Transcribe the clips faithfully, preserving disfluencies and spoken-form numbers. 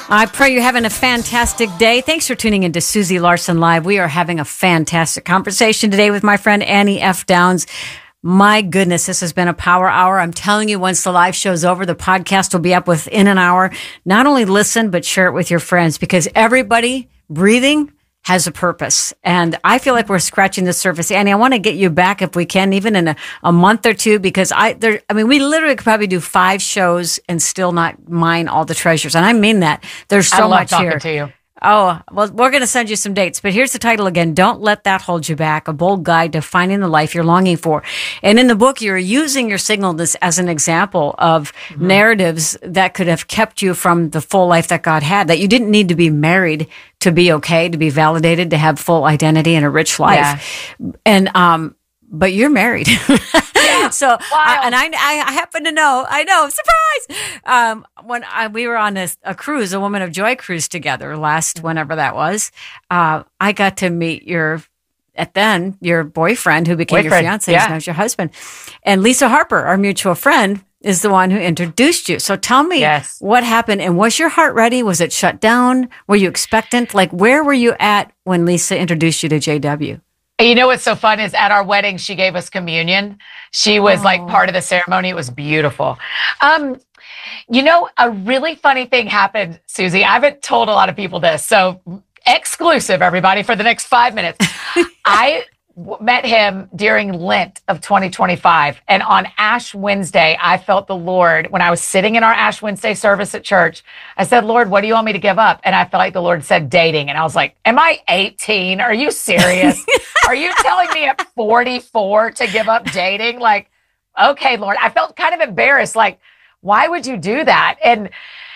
I pray you're having a fantastic day. Thanks for tuning in to Susie Larson Live. We are having a fantastic conversation today with my friend Annie F. Downs. My goodness, this has been a power hour. I'm telling you, once the live show's over, the podcast will be up within an hour. Not only listen, but share it with your friends, because everybody breathing has a purpose. And I feel like we're scratching the surface. Annie, I want to get you back if we can, even in a, a month or two, because I, there, I mean, we literally could probably do five shows and still not mine all the treasures. And I mean that. There's so I love much talking here. To you. Oh, well, we're going to send you some dates, but here's the title again. Don't Let That Hold You Back, a bold guide to finding the life you're longing for. And in the book, you're using your singleness as an example of mm-hmm. narratives that could have kept you from the full life that God had, that you didn't need to be married to be okay, to be validated, to have full identity and a rich life. Yeah. And, um, but you're married. Yeah. So, uh, and I, I happen to know, I know, surprise. Um, when I, we were on a, a cruise, a Woman of Joy cruise together last, whenever that was, uh, I got to meet your, at then your boyfriend who became boyfriend. your fiance, yeah. now your husband. And Lisa Harper, our mutual friend, is the one who introduced you. So tell me yes. what happened, and was your heart ready? Was it shut down? Were you expectant? Like, where were you at when Lisa introduced you to J W? You know what's so fun is at our wedding, she gave us communion. She was oh. like part of the ceremony. It was beautiful. Um, you know, a really funny thing happened, Susie. I haven't told a lot of people this. So exclusive, everybody, for the next five minutes. I w- met him during Lent of twenty twenty-five. And on Ash Wednesday, I felt the Lord, when I was sitting in our Ash Wednesday service at church, I said, Lord, what do you want me to give up? And I felt like the Lord said dating. And I was like, am I eighteen? Are you serious? Are you telling me at forty-four to give up dating? Like, okay, Lord, I felt kind of embarrassed. Like, why would you do that? And,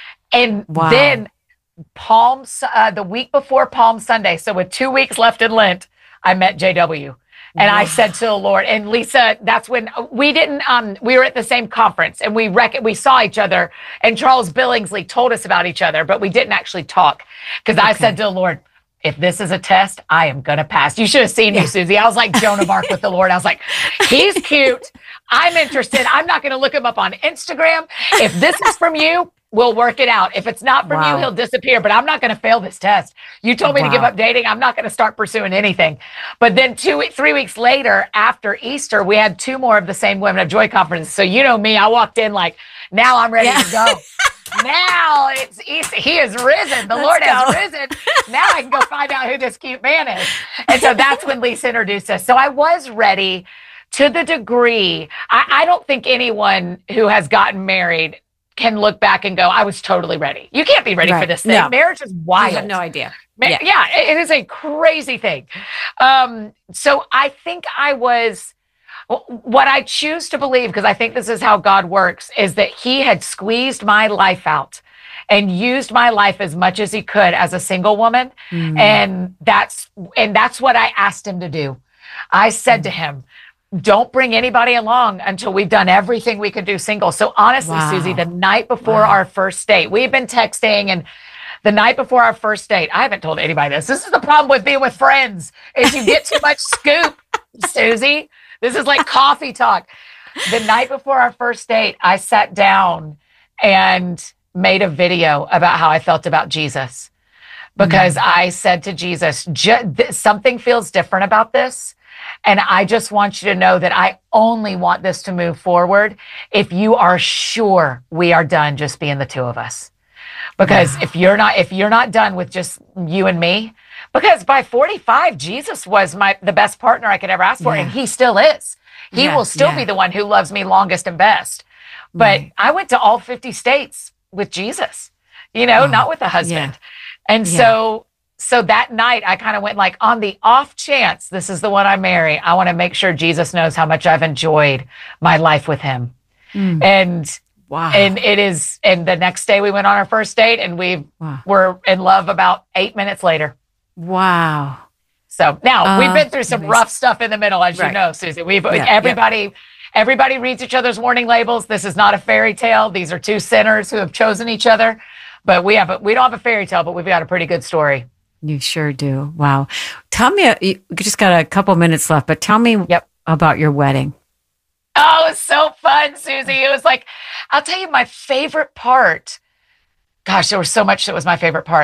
and wow. then Palm, uh, the week before Palm Sunday, so with two weeks left in Lent, I met J W. And wow. I said to the Lord, and Lisa, that's when we didn't, um, we were at the same conference, and we rec- we saw each other, and Charles Billingsley told us about each other, but we didn't actually talk. Because okay. I said to the Lord, if this is a test, I am going to pass. You should have seen yeah. me, Susie. I was like Joan of Arc with the Lord. I was like, he's cute. I'm interested. I'm not going to look him up on Instagram. If this is from you, we'll work it out. If it's not from wow. you, he'll disappear. But I'm not going to fail this test. You told me wow. to give up dating. I'm not going to start pursuing anything. But then two, three weeks later, after Easter, we had two more of the same Women of Joy conferences. So you know me, I walked in like, now I'm ready yeah. to go. Now it's Easter. He is risen. The Let's Lord go. has risen. Now I can go find out who this cute man is. And so that's when Lisa introduced us. So I was ready to the degree. I, I don't think anyone who has gotten married can look back and go, I was totally ready. You can't be ready right. for this thing. No. Marriage is wild. You have no idea. Ma- yeah. yeah, it is a crazy thing. Um, so I think I was... What I choose to believe, because I think this is how God works, is that he had squeezed my life out and used my life as much as he could as a single woman. Mm. And that's, and that's what I asked him to do. I said mm. to him, don't bring anybody along until we've done everything we can do single. So honestly, wow. Susie, the night before wow. our first date, we've been texting, and the night before our first date, I haven't told anybody this. This is the problem with being with friends, is you get too much scoop, Susie. This is like coffee talk. The night before our first date, I sat down and made a video about how I felt about Jesus, because mm. I said to Jesus, th- something feels different about this. And I just want you to know that I only want this to move forward if you are sure we are done just being the two of us. Because wow. if you're not, if you're not done with just you and me, because by forty-five, Jesus was my the best partner I could ever ask for, yeah. and he still is. He yeah, will still yeah. be the one who loves me longest and best. But right. I went to all fifty states with Jesus, you know, oh, not with a husband. Yeah. And yeah. so, so that night I kind of went like, on the off chance this is the one I marry, I want to make sure Jesus knows how much I've enjoyed my life with him. Mm. And wow. And it is, and the next day we went on our first date, and we wow. were in love about eight minutes later. Wow. So now uh, we've been through some amazing. rough stuff in the middle, as right. you know, Susie. We've yeah, everybody, yeah. everybody reads each other's warning labels. This is not a fairy tale. These are two sinners who have chosen each other. But we have a, we don't have a fairy tale, but we've got a pretty good story. You sure do. Wow. Tell me, you just got a couple minutes left, but tell me yep. about your wedding. Oh, it was so fun, Susie. It was like, I'll tell you my favorite part. gosh, there was so much that was my favorite part.